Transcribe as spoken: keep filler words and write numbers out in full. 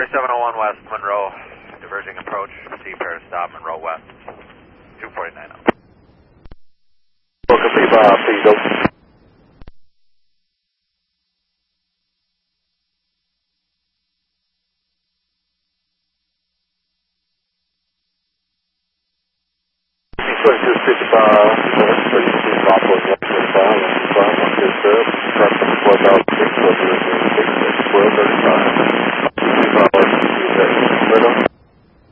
forty-seven oh one West, Monroe, diverging approach, C pair stop, Monroe West, two forty-nine oh. Welcome, please, uh, please, open. twenty-two fifty-five, thirty-two,